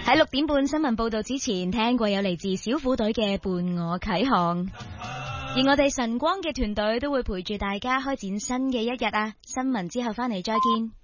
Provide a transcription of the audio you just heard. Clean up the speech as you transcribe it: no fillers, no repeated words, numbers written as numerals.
喺6點半新聞報道之前，聽過有嚟自小虎隊嘅伴我啟航，而我哋晨光嘅團隊都會陪住大家開展新嘅一日啊！新聞之後翻嚟再見。